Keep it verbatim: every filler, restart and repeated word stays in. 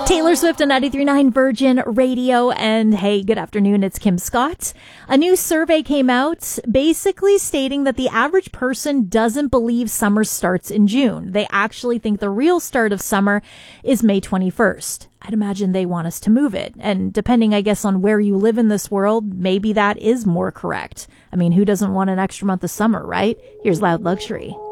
Taylor Swift on ninety-three point nine Virgin Radio. And hey, good afternoon. It's Kim Scott. A new survey came out basically stating that the average person doesn't believe summer starts in June. They actually think the real start of summer is May twenty-first. I'd imagine they want us to move it. And depending, I guess, on where you live in this world, maybe that is more correct. I mean, who doesn't want an extra month of summer, right? Here's Loud Luxury.